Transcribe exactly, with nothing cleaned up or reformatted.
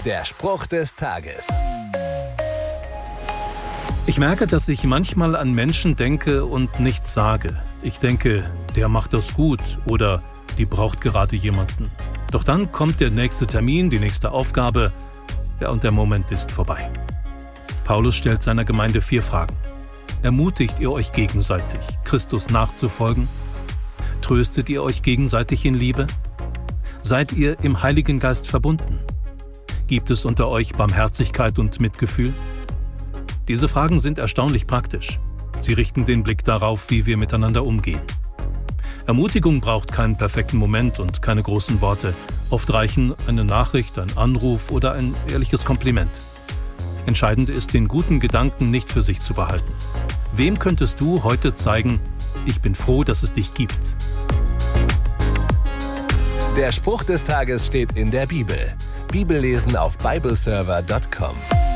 Der Spruch des Tages. Ich merke, dass ich manchmal an Menschen denke und nichts sage. Ich denke, der macht das gut oder die braucht gerade jemanden. Doch dann kommt der nächste Termin, die nächste Aufgabe, ja, und der Moment ist vorbei. Paulus stellt seiner Gemeinde vier Fragen. Ermutigt ihr euch gegenseitig, Christus nachzufolgen? Tröstet ihr euch gegenseitig in Liebe? Seid ihr im Heiligen Geist verbunden? Gibt es unter euch Barmherzigkeit und Mitgefühl? Diese Fragen sind erstaunlich praktisch. Sie richten den Blick darauf, wie wir miteinander umgehen. Ermutigung braucht keinen perfekten Moment und keine großen Worte. Oft reichen eine Nachricht, ein Anruf oder ein ehrliches Kompliment. Entscheidend ist, den guten Gedanken nicht für sich zu behalten. Wem könntest du heute zeigen, ich bin froh, dass es dich gibt? Der Spruch des Tages steht in der Bibel. Bibellesen auf bibleserver punkt com.